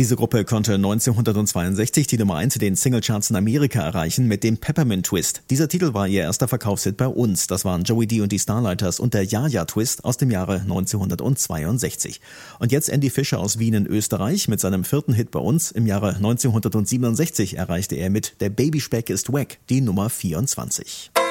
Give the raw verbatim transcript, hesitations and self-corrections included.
Diese Gruppe konnte neunzehnhundertzweiundsechzig die Nummer eins in den Singlecharts in Amerika erreichen mit dem Peppermint Twist. Dieser Titel war ihr erster Verkaufshit bei uns. Das waren Joey D und die Starlighters und der Ja-Ja Twist aus dem Jahre neunzehnhundertzweiundsechzig. Und jetzt Andy Fischer aus Wien in Österreich mit seinem vierten Hit bei uns. Im Jahre neunzehnhundertsiebenundsechzig erreichte er mit Der Babyspeck ist wack die Nummer vierundzwanzig.